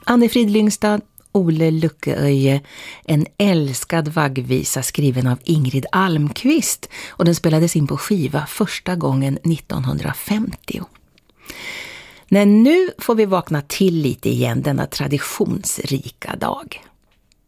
Anne-Frid Lyngstad, Ole Luckeöje, en älskad vaggvisa skriven av Ingrid Almqvist, och den spelades in på skiva första gången 1950. Men nu får vi vakna till lite igen denna traditionsrika dag.